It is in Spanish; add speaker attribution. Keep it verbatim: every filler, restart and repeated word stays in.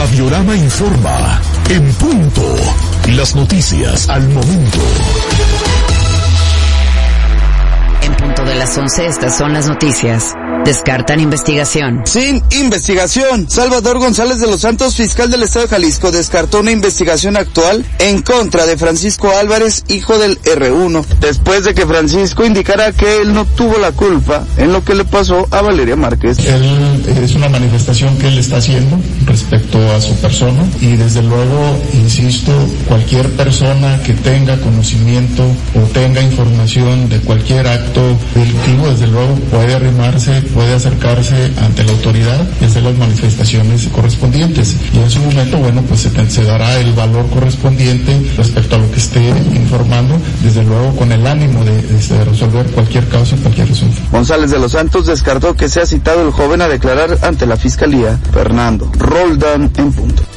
Speaker 1: Radiorama informa. En punto. Las noticias al momento.
Speaker 2: En punto de las once, estas son las noticias. Descartan investigación.
Speaker 3: Sin investigación. Salvador González de los Santos, fiscal del Estado de Jalisco, descartó una investigación actual en contra de Francisco Álvarez, hijo del erre uno, después de que Francisco indicara que él no tuvo la culpa en lo que le pasó a Valeria Márquez.
Speaker 4: Él es una manifestación que él está haciendo respecto a su persona y desde luego, insisto, cualquier persona que tenga conocimiento o tenga información de cualquier acto delictivo, desde luego puede arrimarse, puede acercarse ante la autoridad y hacer las manifestaciones correspondientes. Y en su momento, bueno, pues se, se dará el valor correspondiente respecto a lo que esté informando, desde luego con el ánimo de, de resolver cualquier causa y cualquier asunto.
Speaker 3: González de los Santos descartó que sea citado el joven a declarar ante la Fiscalía. Fernando Roldán, en punto.